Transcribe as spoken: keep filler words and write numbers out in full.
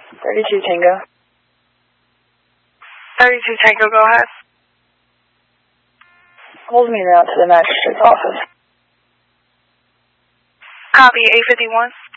thirty-two Tango. thirty-two Tango, go ahead. Hold me now to the magistrate's office. Copy, eight fifty-one.